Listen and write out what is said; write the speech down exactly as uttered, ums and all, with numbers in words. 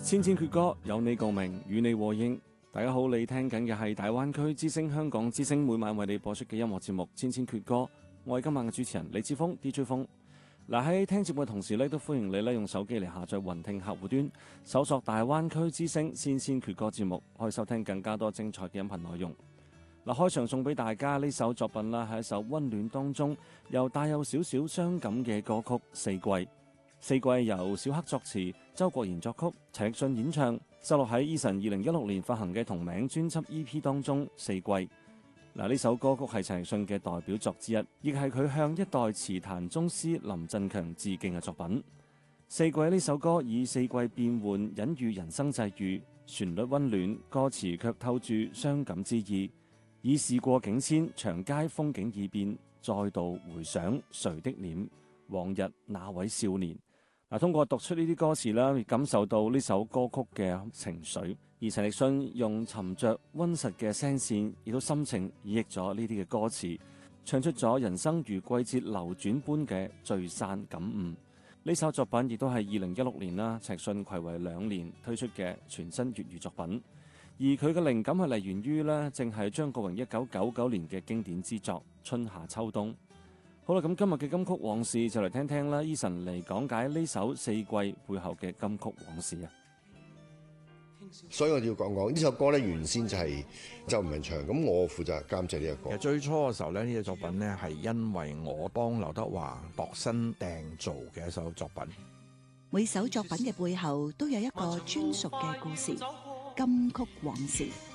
千千闕歌，有你共鳴，與你和應。大家好，你聽緊嘅係大灣區之聲香港之聲每晚為你播出嘅音樂節目《千千闕歌》。我係今晚嘅主持人李志峰 D J 峰。嗱，喺聽節目嘅同時咧，都歡迎你咧用手機嚟下載雲聽客戶端，搜索大灣區之聲千千闕歌節目，可以收聽更加多精彩嘅音頻內容。嗱，開場送俾大家呢首作品啦，係一首溫暖當中又帶有少少傷感嘅歌曲《四季》。四季由小黑作詞，周國賢作曲，陳奕迅演唱，收錄喺 Eason 二零一六年發行嘅同名專輯 E P 當中。四季嗱，呢首歌曲係陳奕迅嘅代表作之一，亦係佢向一代詞壇宗師林振強致敬嘅作品。四季呢首歌以四季變換隱喻人生際遇，旋律溫暖，歌詞卻透住傷感之意。已事過境遷，長街風景已變，再度回想誰的臉，往日那位少年。嗱，通過讀出呢啲歌詞啦，感受到呢首歌曲嘅情緒。而陳奕迅用沉着溫實嘅聲線，亦都深情演繹咗呢啲嘅歌詞，唱出咗人生如季節流轉般嘅聚散感悟。呢首作品亦都係二零一六年啦，陳奕迅暌違兩年推出嘅全新粵語作品。而佢嘅靈感係嚟源於呢，正係張國榮一九九九年嘅經典之作《春夏秋冬》。好啦，咁今日嘅金曲往事就嚟聽聽啦 Eason 嚟講解呢首四季背後嘅金曲往事啊。 所以我要講講呢首歌咧，原先就係周文唱，咁我負責監製呢個歌。 其實最初嘅時候咧，呢隻作品咧係因為我幫劉德華度身訂造嘅一首作品。 每首作品嘅背後都有一個專屬嘅故事，金曲往事。